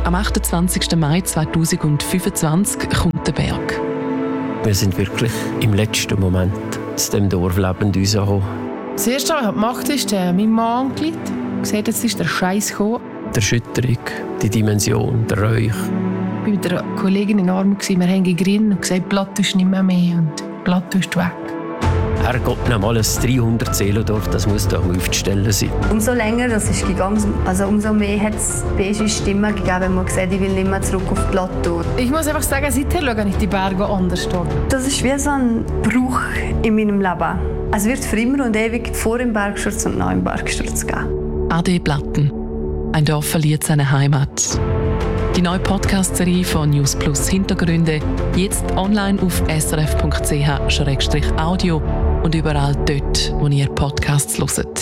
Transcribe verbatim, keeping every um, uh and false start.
Am achtundzwanzigsten Mai zweitausendfünfundzwanzig kommt der Berg. Wir sind wirklich im letzten Moment aus dem Dorf lebend rausgekommen. Das Erste, was ich gemacht habe, ist äh, meinem Mann angerufen. Gesagt, jetzt ist der Scheiß gekommen. Die Erschütterung, die Dimension, der Räuch. Ich war mit einer Kollegin in Arm. Wir haben gegrinnt und gesagt, Platt ist nicht mehr mehr und Platt ist weg. Herrgott, noch mal ein dreihundert Seelendorf, das muss doch aufzustellen sein. Umso länger das ist gegangen, also umso mehr hat es beige Stimmen gegeben, wenn man gesagt, ich will nicht mehr zurück auf Plateau. Ich muss einfach sagen, seither schaue ich die Berge anders an. Das ist wie so ein Bruch in meinem Leben. Es wird für immer und ewig vor dem Bergsturz und nach dem Bergsturz geben. Ade Platten. Ein Dorf verliert seine Heimat. Die neue Podcast-Serie von News Plus Hintergründe jetzt online auf s r f punkt c h slash audio und überall dort, wo ihr Podcasts hört.